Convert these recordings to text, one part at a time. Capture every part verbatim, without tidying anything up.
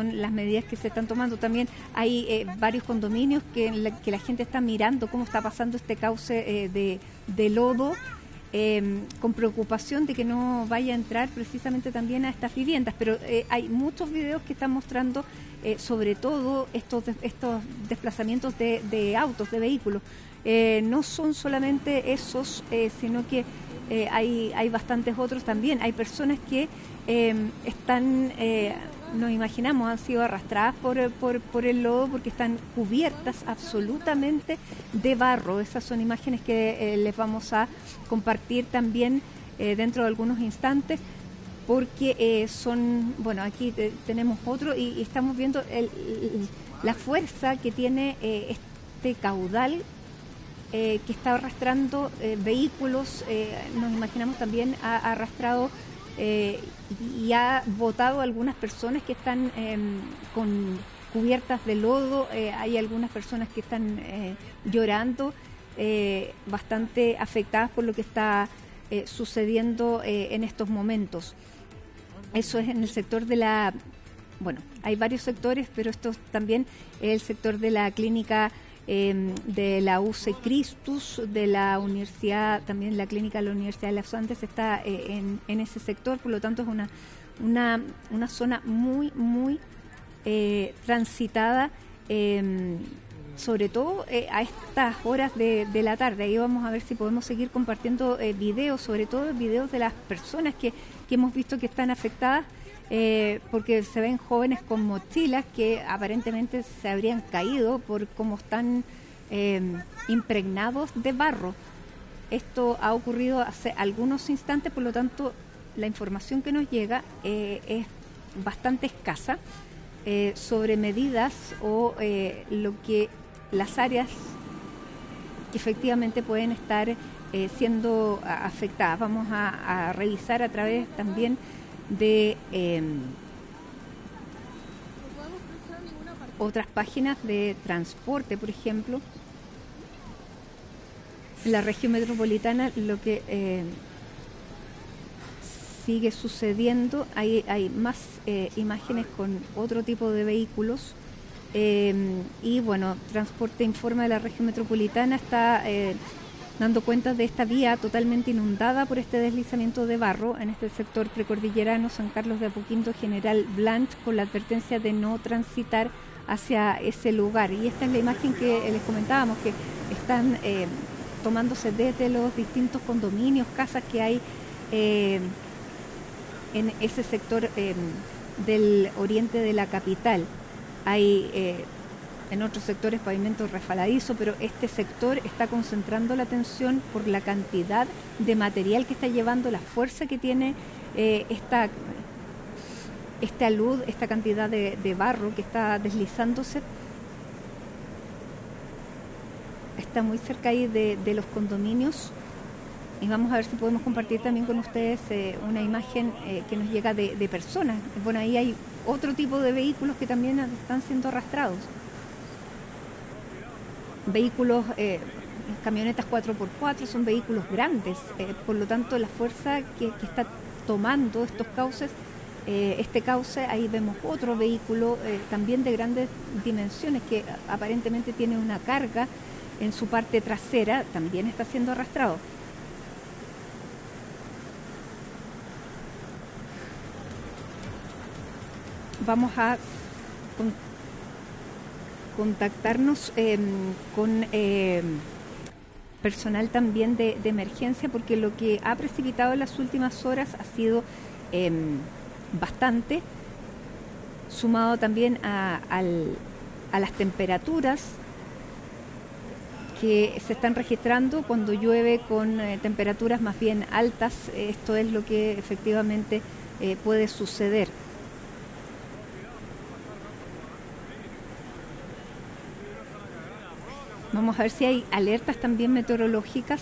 son las medidas que se están tomando. También hay eh, varios condominios que la, que la gente está mirando cómo está pasando este cauce eh, de, de lodo, eh, con preocupación de que no vaya a entrar precisamente también a estas viviendas. Pero eh, hay muchos videos que están mostrando eh, sobre todo estos, estos desplazamientos de, de autos, de vehículos. Eh, no son solamente esos, eh, sino que eh, hay, hay bastantes otros también. Hay personas que eh, están, eh, nos imaginamos, han sido arrastradas por, por, por el lodo porque están cubiertas absolutamente de barro. Esas son imágenes que eh, les vamos a compartir también eh, dentro de algunos instantes, porque eh, son, bueno, aquí te, tenemos otro y, y estamos viendo el, el, la fuerza que tiene eh, este caudal Eh, que está arrastrando eh, vehículos. Eh, nos imaginamos también ha, ha arrastrado eh, y ha botado a algunas personas que están eh, con cubiertas de lodo. Eh, hay algunas personas que están eh, llorando, eh, bastante afectadas por lo que está eh, sucediendo eh, en estos momentos. Eso es en el sector de la, bueno, hay varios sectores, pero esto también es el sector de la clínica Eh, de la U C Christus, de la universidad, también la clínica de la Universidad de Los Andes está eh, en, en ese sector. Por lo tanto es una, una, una zona muy, muy eh, transitada, eh, sobre todo eh, a estas horas de, de la tarde. Ahí vamos a ver si podemos seguir compartiendo eh, videos, sobre todo videos de las personas que, que hemos visto que están afectadas. Eh, porque se ven jóvenes con mochilas que aparentemente se habrían caído por cómo están eh, impregnados de barro. Esto ha ocurrido hace algunos instantes, por lo tanto la información que nos llega eh, es bastante escasa eh, sobre medidas o eh, lo que las áreas que efectivamente pueden estar eh, siendo afectadas. Vamos a, a revisar a través también de eh, otras páginas de transporte, por ejemplo. En la región metropolitana lo que eh, sigue sucediendo, hay, hay más eh, imágenes con otro tipo de vehículos eh, y bueno, Transporte informa de la región metropolitana está eh, dando cuenta de esta vía totalmente inundada por este deslizamiento de barro en este sector precordillerano, San Carlos de Apoquindo, General Blanch, con la advertencia de no transitar hacia ese lugar. Y esta es la imagen que les comentábamos, que están eh, tomándose desde los distintos condominios, casas que hay eh, en ese sector eh, del oriente de la capital. Hay eh, en otros sectores pavimento resbaladizo, pero este sector está concentrando la atención por la cantidad de material que está llevando, la fuerza que tiene eh, esta, este alud, esta cantidad de, de barro que está deslizándose. Está muy cerca ahí de, de los condominios y vamos a ver si podemos compartir también con ustedes eh, una imagen eh, que nos llega de, de personas. Bueno, ahí hay otro tipo de vehículos que también están siendo arrastrados. Vehículos, eh, camionetas cuatro por cuatro, son vehículos grandes, eh, por lo tanto la fuerza que, que está tomando estos cauces, eh, este cauce, ahí vemos otro vehículo eh, también de grandes dimensiones que aparentemente tiene una carga en su parte trasera, también está siendo arrastrado. Vamos a con, contactarnos eh, con eh, personal también de, de emergencia, porque lo que ha precipitado en las últimas horas ha sido eh, bastante, sumado también a, al, a las temperaturas que se están registrando cuando llueve con eh, temperaturas más bien altas. Esto es lo que efectivamente eh, puede suceder. Vamos a ver si hay alertas también meteorológicas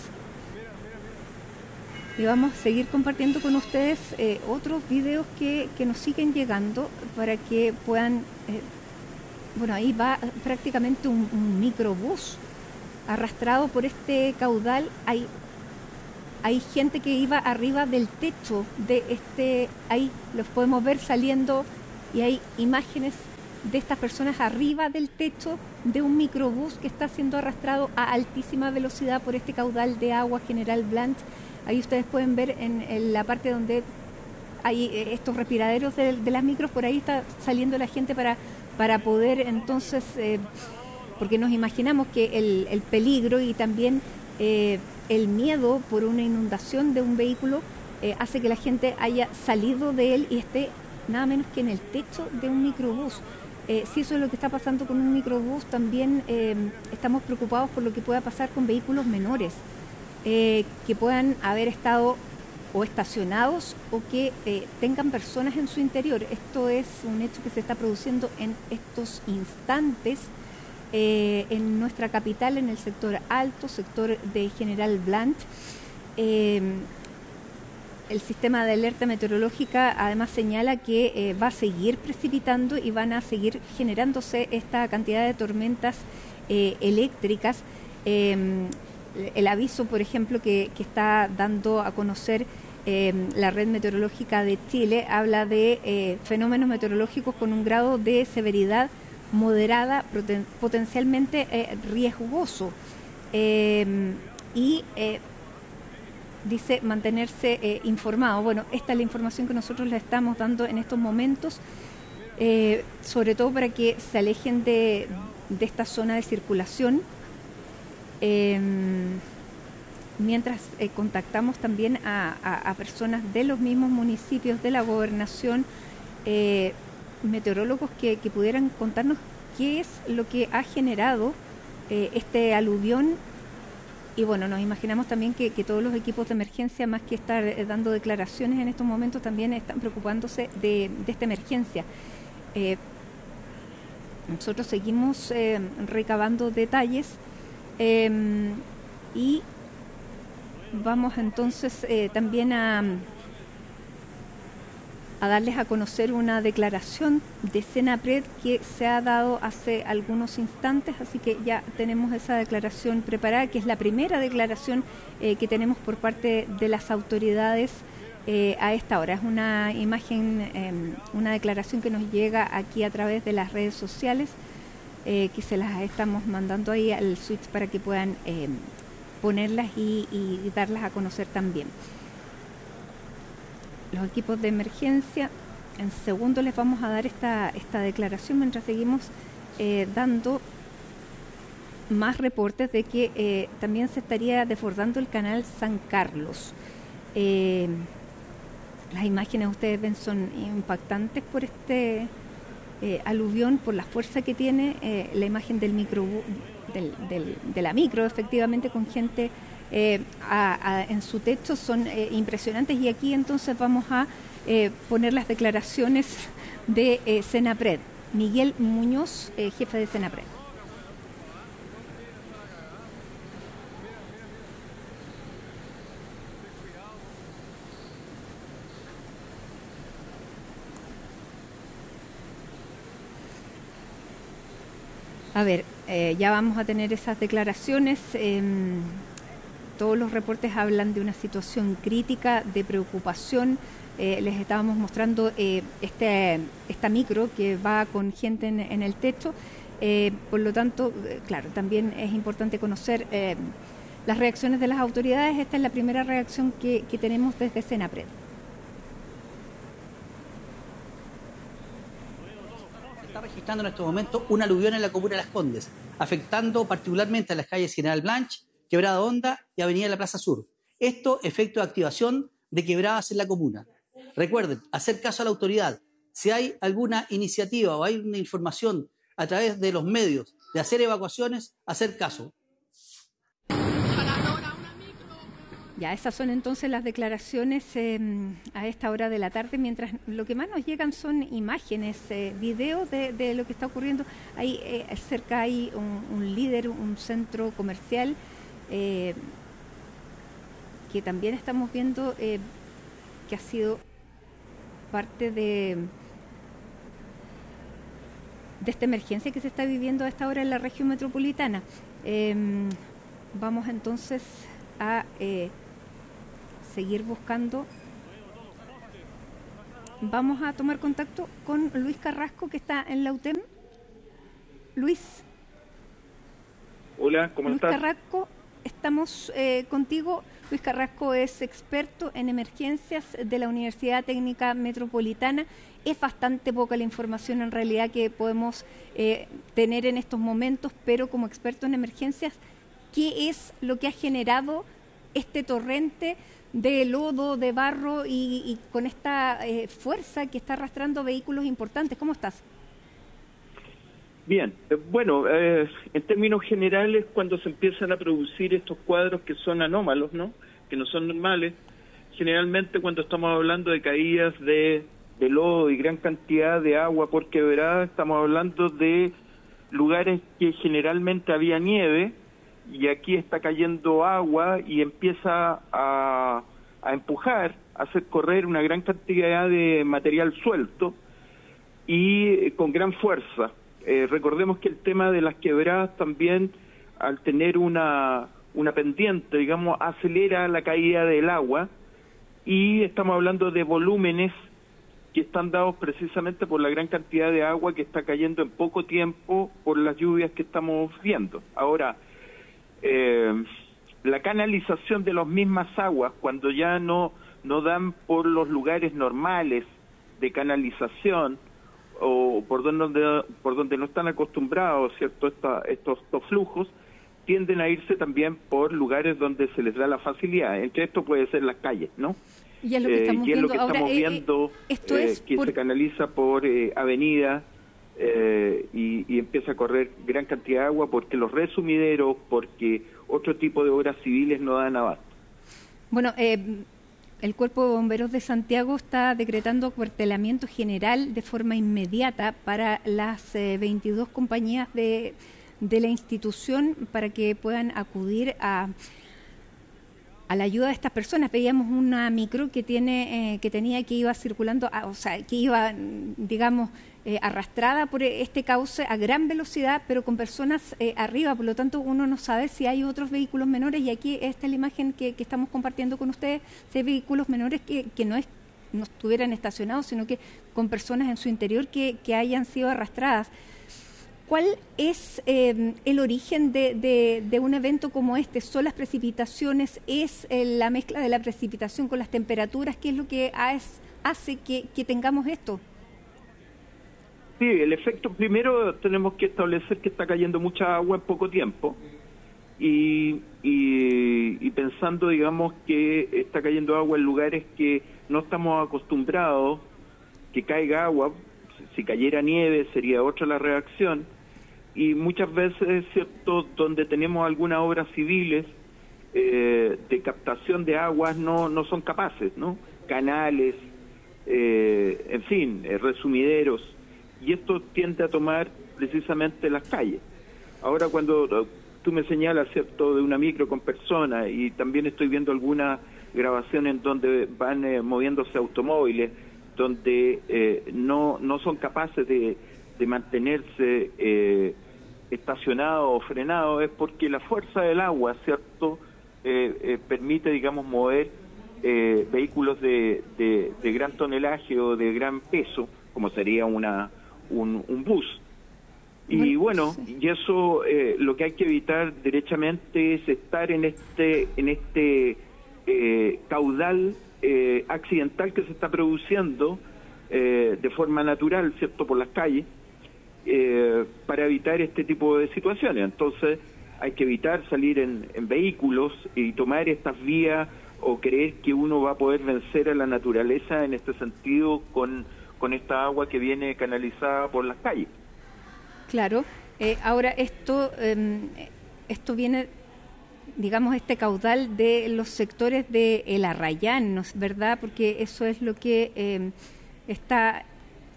y vamos a seguir compartiendo con ustedes eh, otros videos que, que nos siguen llegando para que puedan, eh, bueno, ahí va prácticamente un, un microbús arrastrado por este caudal. Hay, hay gente que iba arriba del techo de este, ahí los podemos ver saliendo y hay imágenes de estas personas arriba del techo de un microbús que está siendo arrastrado a altísima velocidad por este caudal de agua General Blanch. Ahí ustedes pueden ver en, en la parte donde hay estos respiraderos de, de las micros, por ahí está saliendo la gente para, para poder entonces, eh, porque nos imaginamos que el, el peligro y también eh, el miedo por una inundación de un vehículo eh, hace que la gente haya salido de él y esté nada menos que en el techo de un microbús. Eh, si eso es lo que está pasando con un microbús, también eh, estamos preocupados por lo que pueda pasar con vehículos menores, eh, que puedan haber estado o estacionados o que eh, tengan personas en su interior. Esto es un hecho que se está produciendo en estos instantes eh, en nuestra capital, en el sector alto, sector de General Blanch. Eh, El sistema de alerta meteorológica además señala que eh, va a seguir precipitando y van a seguir generándose esta cantidad de tormentas eh, eléctricas. Eh, el aviso, por ejemplo, que, que está dando a conocer eh, la Red Meteorológica de Chile habla de eh, fenómenos meteorológicos con un grado de severidad moderada, potencialmente eh, riesgoso. Eh, y eh, dice mantenerse eh, informado. Bueno, esta es la información que nosotros le estamos dando en estos momentos, eh, sobre todo para que se alejen de, de esta zona de circulación. Eh, mientras eh, contactamos también a, a, a personas de los mismos municipios de la gobernación, eh, meteorólogos que, que pudieran contarnos qué es lo que ha generado eh, este aluvión. Y bueno, nos imaginamos también que, que todos los equipos de emergencia, más que estar eh, dando declaraciones en estos momentos, también están preocupándose de, de esta emergencia. Eh, nosotros seguimos eh, recabando detalles eh, y vamos entonces eh, también a, a darles a conocer una declaración de Senapred que se ha dado hace algunos instantes, así que ya tenemos esa declaración preparada, que es la primera declaración eh, que tenemos por parte de las autoridades eh, a esta hora. Es una imagen, eh, una declaración que nos llega aquí a través de las redes sociales, eh, que se las estamos mandando ahí al switch para que puedan eh, ponerlas y, y darlas a conocer también. Los equipos de emergencia, en segundo les vamos a dar esta, esta declaración mientras seguimos eh, dando más reportes de que eh, también se estaría desbordando el canal San Carlos. Eh, las imágenes ustedes ven son impactantes por este eh, aluvión, por la fuerza que tiene, eh, la imagen del micro, del, del, de la micro, efectivamente, con gente Eh, a, a, en su techo, son eh, impresionantes. Y aquí entonces vamos a eh, poner las declaraciones de eh, Senapred. Miguel Muñoz, eh, jefe de Senapred. A ver, eh, ya vamos a tener esas declaraciones. Eh, Todos los reportes hablan de una situación crítica, de preocupación. Eh, les estábamos mostrando eh, este, esta micro que va con gente en, en el techo. Eh, por lo tanto, eh, claro, también es importante conocer eh, las reacciones de las autoridades. Esta es la primera reacción que, que tenemos desde Senapred. Se está registrando en estos momentos un aluvión en la comuna de Las Condes, afectando particularmente a las calles General Blanch, Quebrada Honda y Avenida de la Plaza Sur. Esto efecto de activación de quebradas en la comuna. Recuerden, hacer caso a la autoridad. Si hay alguna iniciativa o hay una información a través de los medios de hacer evacuaciones, hacer caso. Ya, esas son entonces las declaraciones eh, a esta hora de la tarde, mientras lo que más nos llegan son imágenes, eh, videos de, de lo que está ocurriendo. Ahí eh, cerca hay un, un líder, un centro comercial, eh, que también estamos viendo eh, que ha sido parte de, de esta emergencia que se está viviendo a esta hora en la región metropolitana. Eh, vamos entonces a... Eh, seguir buscando. Vamos a tomar contacto con Luis Carrasco, que está en la U T E M. Luis. Hola, ¿cómo Luis estás? Carrasco, estamos eh, contigo. Luis Carrasco es experto en emergencias de la Universidad Técnica Metropolitana. Es bastante poca la información en realidad que podemos eh, tener en estos momentos, pero como experto en emergencias, ¿qué es lo que ha generado este torrente de lodo, de barro y, y con esta eh, fuerza que está arrastrando vehículos importantes? ¿Cómo estás? Bien, eh, bueno, eh, en términos generales, cuando se empiezan a producir estos cuadros que son anómalos, ¿no? Que no son normales, generalmente cuando estamos hablando de caídas de, de lodo y gran cantidad de agua por quebrada, estamos hablando de lugares que generalmente había nieve y aquí está cayendo agua y empieza a, a empujar, a hacer correr una gran cantidad de material suelto y eh, con gran fuerza. Eh, recordemos que el tema de las quebradas también, al tener una, una pendiente, digamos, acelera la caída del agua y estamos hablando de volúmenes que están dados precisamente por la gran cantidad de agua que está cayendo en poco tiempo por las lluvias que estamos viendo. Ahora, eh, la canalización de las mismas aguas, cuando ya no, no dan por los lugares normales de canalización, o por donde por donde no están acostumbrados, ¿cierto? Esta, estos, estos flujos tienden a irse también por lugares donde se les da la facilidad. Entre esto puede ser las calles, ¿no? Y es lo que estamos eh, y es viendo lo que ahora. Estamos eh, viendo esto eh, es que por... se canaliza por eh, avenidas eh, y, y empieza a correr gran cantidad de agua porque los resumideros, porque otro tipo de obras civiles no dan abasto. Bueno, eh, el Cuerpo de Bomberos de Santiago está decretando acuartelamiento general de forma inmediata para las eh, veintidós compañías de, de la institución para que puedan acudir a, a la ayuda de estas personas. Veíamos una micro que tiene eh, que tenía que iba circulando, a, o sea, que iba, digamos, eh, arrastrada por este cauce a gran velocidad, pero con personas eh, arriba. Por lo tanto, uno no sabe si hay otros vehículos menores. Y aquí esta es la imagen que, que estamos compartiendo con ustedes. Si hay vehículos menores que, que no, es, no estuvieran estacionados, sino que con personas en su interior que, que hayan sido arrastradas. ¿Cuál es eh, el origen de, de, de un evento como este? ¿Son las precipitaciones? ¿Es eh, la mezcla de la precipitación con las temperaturas? ¿Qué es lo que hace que, que tengamos esto? Sí, el efecto, primero tenemos que establecer que está cayendo mucha agua en poco tiempo y, y, y pensando, digamos, que está cayendo agua en lugares que no estamos acostumbrados que caiga agua. Si cayera nieve sería otra la reacción y muchas veces, cierto, donde tenemos algunas obras civiles eh, de captación de aguas no, no son capaces, ¿no? Canales, eh, en fin, eh, resumideros. Y esto tiende a tomar precisamente las calles. Ahora cuando tú me señalas, ¿cierto?, de una micro con personas y también estoy viendo algunas grabaciones en donde van eh, moviéndose automóviles, donde eh, no, no son capaces de, de mantenerse eh, estacionados o frenados, es porque la fuerza del agua, ¿cierto?, eh, eh, permite, digamos, mover eh, vehículos de, de, de gran tonelaje o de gran peso, como sería una Un, un bus. Y bueno, sí. y eso eh, lo que hay que evitar derechamente es estar en este en este eh, caudal eh, accidental que se está produciendo eh, de forma natural, ¿cierto?, por las calles, eh, para evitar este tipo de situaciones. Entonces hay que evitar salir en, en vehículos y tomar estas vías o creer que uno va a poder vencer a la naturaleza en este sentido con con esta agua que viene canalizada por las calles. Claro. Eh, ahora esto eh, esto viene, digamos, este caudal de los sectores de El Arrayán, ¿no es verdad? Porque eso es lo que eh, está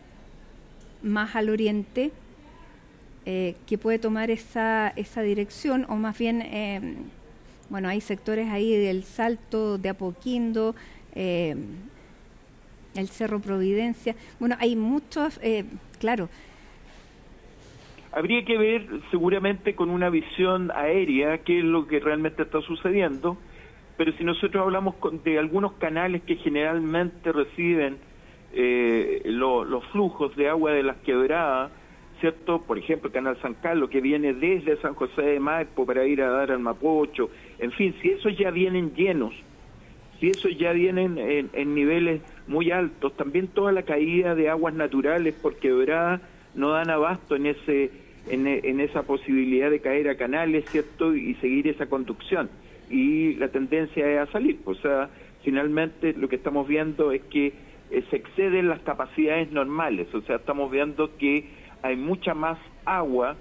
más al oriente, eh, que puede tomar esa esa dirección, o más bien, eh, bueno, hay sectores ahí del Salto, de Apoquindo, eh, el Cerro Providencia. Bueno, hay muchos, eh, claro. Habría que ver seguramente con una visión aérea qué es lo que realmente está sucediendo, pero si nosotros hablamos con, de algunos canales que generalmente reciben eh, lo, los flujos de agua de las quebradas, ¿cierto? Por ejemplo, el Canal San Carlos, que viene desde San José de Maipo para ir a dar al Mapocho. En fin, si esos ya vienen llenos, si esos ya vienen en, en niveles muy altos, también toda la caída de aguas naturales por quebrada no dan abasto en ese en, en esa posibilidad de caer a canales, ¿cierto? Y seguir esa conducción. Y la tendencia es a salir. O sea, finalmente lo que estamos viendo es que eh, se exceden las capacidades normales. O sea, estamos viendo que hay mucha más agua,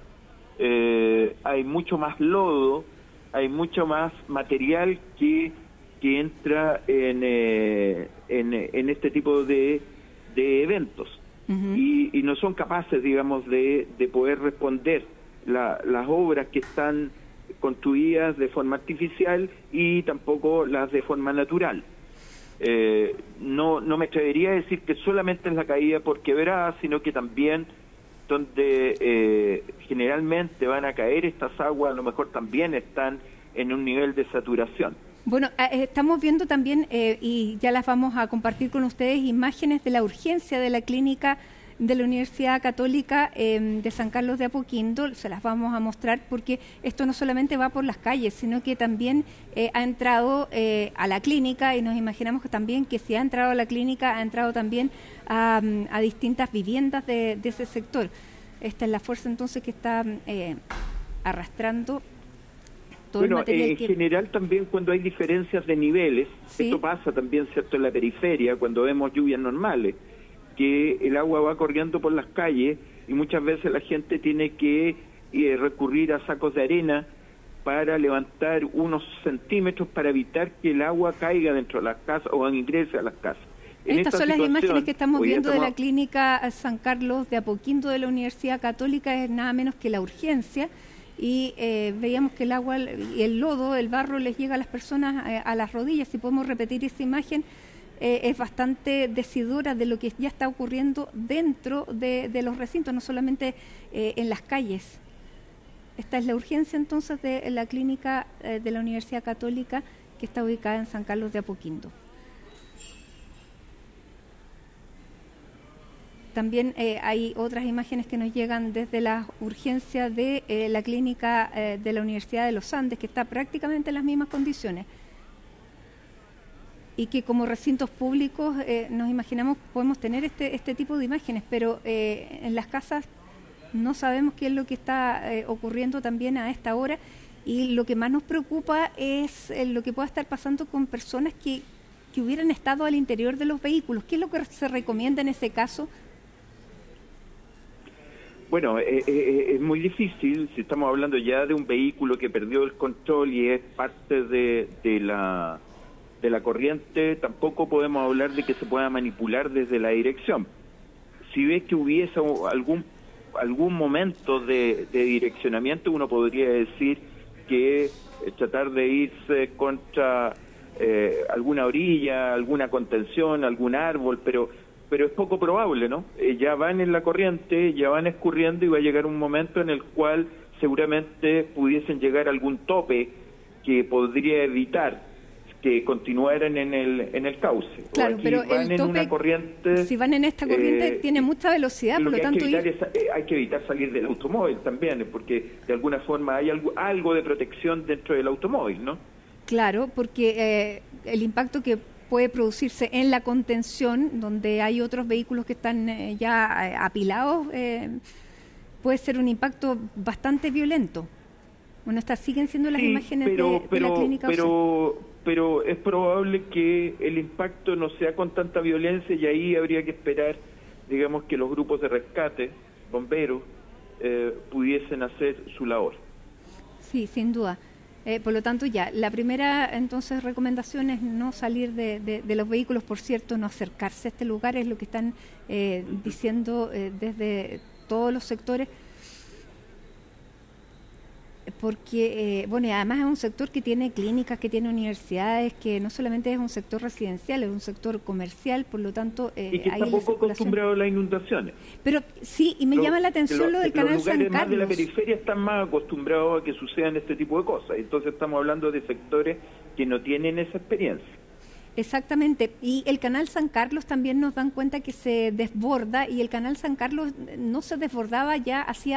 eh, hay mucho más lodo, hay mucho más material que que entra en, eh, en, en este tipo de, de eventos. Uh-huh. y, y no son capaces, digamos, de, de poder responder la, las obras que están construidas de forma artificial y tampoco las de forma natural. Eh, no, no me atrevería a decir que solamente es la caída por quebrada, sino que también donde eh, generalmente van a caer estas aguas, a lo mejor también están en un nivel de saturación. Bueno, eh, estamos viendo también, eh, y ya las vamos a compartir con ustedes, imágenes de la urgencia de la clínica de la Universidad Católica eh, de San Carlos de Apoquindo. Se las vamos a mostrar porque esto no solamente va por las calles, sino que también eh, ha entrado eh, a la clínica, y nos imaginamos que también que si ha entrado a la clínica, ha entrado también a, a distintas viviendas de, de ese sector. Esta es la fuerza entonces que está eh, arrastrando todo bueno, el material. En que... general también cuando hay diferencias de niveles, ¿sí? Esto pasa también, ¿cierto?, en la periferia, cuando vemos lluvias normales, que el agua va corriendo por las calles y muchas veces la gente tiene que eh, recurrir a sacos de arena para levantar unos centímetros para evitar que el agua caiga dentro de las casas o ingrese a las casas. En Estas esta son las imágenes que estamos viendo estamos... de la clínica San Carlos de Apoquindo de la Universidad Católica. Es nada menos que la urgencia. Y eh, veíamos que el agua y el lodo, el barro, les llega a las personas a, a las rodillas. Si podemos repetir esa imagen, eh, es bastante decidora de lo que ya está ocurriendo dentro de, de los recintos, no solamente eh, en las calles. Esta es la urgencia entonces de la clínica eh, de la Universidad Católica, que está ubicada en San Carlos de Apoquindo. También eh, hay otras imágenes que nos llegan desde la urgencia de eh, la clínica eh, de la Universidad de los Andes, que está prácticamente en las mismas condiciones. Y que como recintos públicos eh, nos imaginamos podemos tener este, este tipo de imágenes, pero eh, en las casas no sabemos qué es lo que está eh, ocurriendo también a esta hora. Y lo que más nos preocupa es eh, lo que pueda estar pasando con personas que, que hubieran estado al interior de los vehículos. ¿Qué es lo que se recomienda en ese caso? Bueno, eh, eh, es muy difícil, si estamos hablando ya de un vehículo que perdió el control y es parte de, de la de la corriente, tampoco podemos hablar de que se pueda manipular desde la dirección. Si ves que hubiese algún algún momento de, de direccionamiento, uno podría decir que eh, tratar de irse contra eh, alguna orilla, alguna contención, algún árbol, pero pero es poco probable, ¿no? Eh, ya van en la corriente, ya van escurriendo y va a llegar un momento en el cual seguramente pudiesen llegar a algún tope que podría evitar que continuaran en el en el cauce. Claro, pero el tope, una corriente, si van en esta corriente, eh, tiene mucha velocidad, por lo tanto... Hay que, evitar es, eh, hay que evitar salir del automóvil también, porque de alguna forma hay algo, algo de protección dentro del automóvil, ¿no? Claro, porque eh, el impacto que puede producirse en la contención, donde hay otros vehículos que están eh, ya eh, apilados, eh, puede ser un impacto bastante violento. Bueno, estas siguen siendo las sí, imágenes pero, de, pero, de la clínica. Pero, pero es probable que el impacto no sea con tanta violencia y ahí habría que esperar, digamos, que los grupos de rescate, bomberos, eh, pudiesen hacer su labor. Sí, sin duda. Eh, por lo tanto, ya, la primera entonces recomendación es no salir de, de, de los vehículos, por cierto, no acercarse a este lugar, es lo que están eh, diciendo eh, desde todos los sectores, porque, eh, bueno, y además es un sector que tiene clínicas, que tiene universidades, que no solamente es un sector residencial, es un sector comercial, por lo tanto... Eh, y que está poco acostumbrado a las inundaciones. Pero sí, y me lo, llama la atención lo, lo del canal San Carlos. Los lugares más de la periferia están más acostumbrados a que sucedan este tipo de cosas, entonces estamos hablando de sectores que no tienen esa experiencia. Exactamente. Y el canal San Carlos también nos dan cuenta que se desborda, y el canal San Carlos no se desbordaba ya hacía